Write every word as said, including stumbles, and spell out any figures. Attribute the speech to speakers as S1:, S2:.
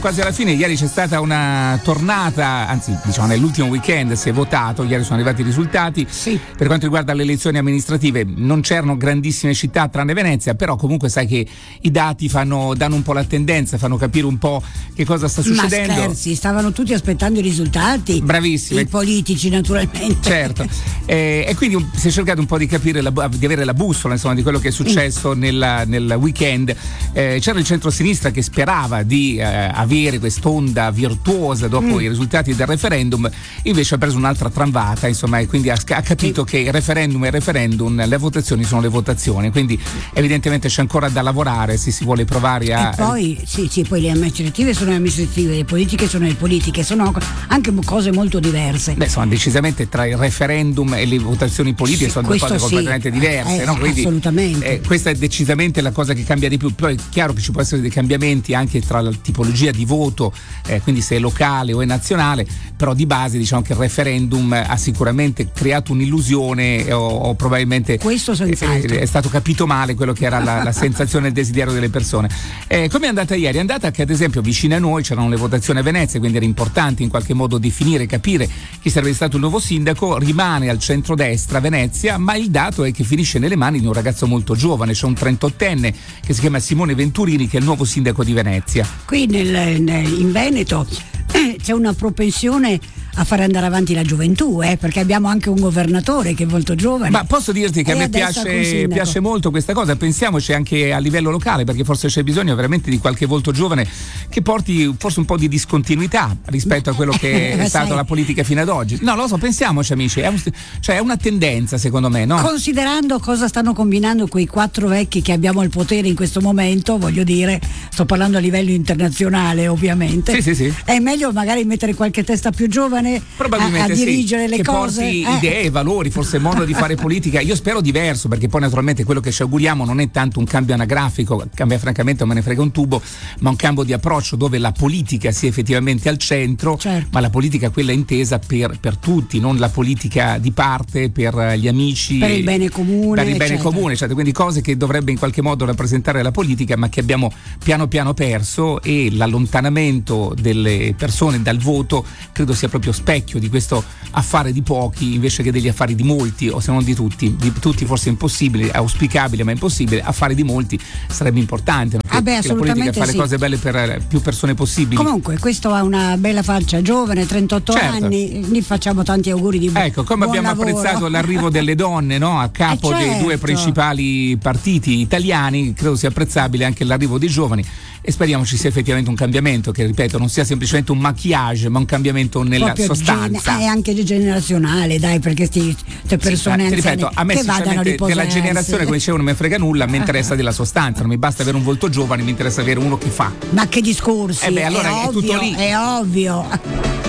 S1: Quasi alla fine, ieri c'è stata una tornata, anzi diciamo nell'ultimo weekend si è votato, ieri sono arrivati i risultati.
S2: Sì.
S1: Per quanto riguarda le elezioni amministrative non c'erano grandissime città tranne Venezia, però comunque sai che i dati fanno, danno un po' la tendenza, fanno capire un po' che cosa sta succedendo.
S2: Ma scherzi, stavano tutti aspettando i risultati.
S1: Bravissimi.
S2: I politici naturalmente.
S1: Certo. eh, e quindi si è cercato un po' di capire, la, di avere la bussola insomma di quello che è successo mm. nella, nel weekend. Eh, c'era il centro-sinistra che sperava di eh, avere quest'onda virtuosa dopo mm. i risultati del referendum, invece ha preso un'altra tramvata insomma, e quindi ha, ha capito sì. che il referendum è il referendum, le votazioni sono le votazioni, quindi evidentemente c'è ancora da lavorare se si vuole provare a...
S2: E poi, sì, sì, poi le amministrative sono le amministrative, le politiche sono le politiche, sono anche cose molto diverse.
S1: Beh, insomma, decisamente tra il referendum e le votazioni politiche
S2: sì,
S1: sono due cose
S2: sì.
S1: completamente diverse,
S2: eh,
S1: no? Quindi,
S2: assolutamente.
S1: Eh, questa è decisamente la cosa che cambia di più. Poi è chiaro che ci può essere dei cambiamenti anche tra la tipologia di voto, eh, quindi se è locale o è nazionale, però di base diciamo che il referendum ha sicuramente creato un'illusione o, o probabilmente
S2: questo senz'altro.
S1: È, è stato capito male quello che era la, la sensazione e il desiderio delle persone. Eh, come è andata ieri? È andata che ad esempio vicino a noi c'erano le votazioni a Venezia, quindi era importante in qualche modo definire, capire chi sarebbe stato il nuovo sindaco. Rimane al centrodestra Venezia, ma il dato è che finisce nelle mani di un ragazzo molto giovane, c'è un trentottenne che si chiama Simone Venturini che è il nuovo sindaco di Venezia.
S2: Qui nel, nel, in Veneto eh, c'è una propensione a fare andare avanti la gioventù, eh, perché abbiamo anche un governatore che è molto giovane.
S1: Ma posso dirti che
S2: e
S1: a me piace, piace molto questa cosa, pensiamoci anche a livello locale, perché forse c'è bisogno veramente di qualche volto giovane che porti forse un po' di discontinuità rispetto a quello che è stata la politica fino ad oggi. No, lo so, pensiamoci amici, è, un, cioè è una tendenza secondo me, no?
S2: Considerando cosa stanno combinando quei quattro vecchi che abbiamo al potere in questo momento, voglio dire, sto parlando a livello internazionale ovviamente,
S1: sì, sì, sì.
S2: È meglio magari mettere qualche testa più giovane
S1: probabilmente
S2: a, a dirigere
S1: sì,
S2: le
S1: che
S2: cose,
S1: porti
S2: eh.
S1: idee, valori, forse modo di fare politica. Io spero diverso, perché poi naturalmente quello che ci auguriamo non è tanto un cambio anagrafico, cambia francamente non me ne frega un tubo, ma un cambio di approccio dove la politica sia effettivamente al centro,
S2: certo.
S1: ma la politica quella intesa per, per tutti, non la politica di parte per gli amici,
S2: per il bene comune,
S1: per il bene
S2: eccetera.
S1: comune, cioè, quindi cose che dovrebbe in qualche modo rappresentare la politica, ma che abbiamo piano piano perso, e l'allontanamento delle persone dal voto credo sia proprio specchio di questo affare di pochi invece che degli affari di molti, o se non di tutti. Di tutti forse è impossibile, auspicabile ma impossibile, affari di molti sarebbe importante, no?
S2: Ah beh,
S1: che la politica fa le
S2: sì.
S1: cose belle per più persone possibili.
S2: Comunque questo ha una bella faccia, giovane, trentotto
S1: certo.
S2: anni, gli facciamo tanti auguri di buon
S1: ecco, come
S2: buon
S1: abbiamo
S2: lavoro.
S1: apprezzato l'arrivo delle donne, no? A capo
S2: eh certo.
S1: dei due principali partiti italiani, credo sia apprezzabile anche l'arrivo dei giovani, e speriamo ci sia effettivamente un cambiamento che, ripeto, non sia semplicemente un maquillage ma un cambiamento nella
S2: proprio
S1: sostanza.
S2: Gen- è anche generazionale, dai, perché queste persone
S1: sì,
S2: anziane
S1: ripeto, a me
S2: che vadano a riposarsi.
S1: Della generazione, come dicevo, non mi frega nulla, mi interessa della sostanza, non mi basta avere un volto giovane, mi interessa avere uno che fa.
S2: Ma che discorsi,
S1: Eh beh, allora
S2: è,
S1: è
S2: ovvio,
S1: tutto lì.
S2: È ovvio.